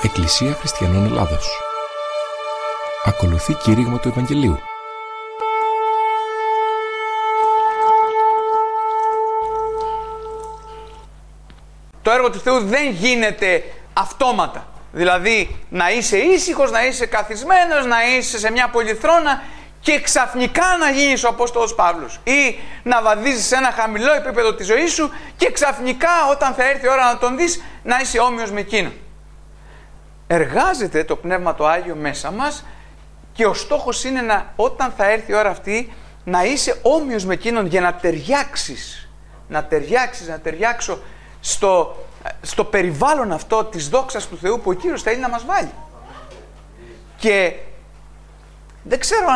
Εκκλησία Χριστιανών Ελλάδος. Ακολουθεί κήρυγμα του Ευαγγελίου. Το έργο του Θεού δεν γίνεται αυτόματα. Δηλαδή να είσαι ήσυχος, να είσαι καθισμένος, να είσαι σε μια πολυθρόνα και ξαφνικά να γίνεις ο Απόστολος Παύλος, ή να βαδίζεις σε ένα χαμηλό επίπεδο της ζωής σου και ξαφνικά όταν θα έρθει η ώρα να τον δεις να είσαι όμοιος με εκείνον. Εργάζεται το Πνεύμα το Άγιο μέσα μας και ο στόχος είναι όταν θα έρθει η ώρα αυτή να είσαι όμοιος με εκείνον, για να ταιριάξεις, να ταιριάξω στο περιβάλλον αυτό της δόξας του Θεού που ο Κύριος θέλει να μας βάλει. Και δεν ξέρω